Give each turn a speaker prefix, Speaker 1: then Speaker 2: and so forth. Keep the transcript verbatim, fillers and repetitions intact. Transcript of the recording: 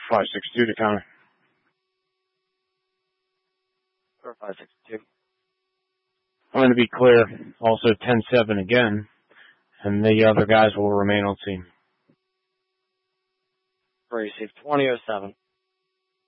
Speaker 1: five six two to counter.
Speaker 2: Or five six two.
Speaker 1: I'm going to be clear. Also ten seven again, and the other guys will remain on scene.
Speaker 2: Receive twenty oh seven.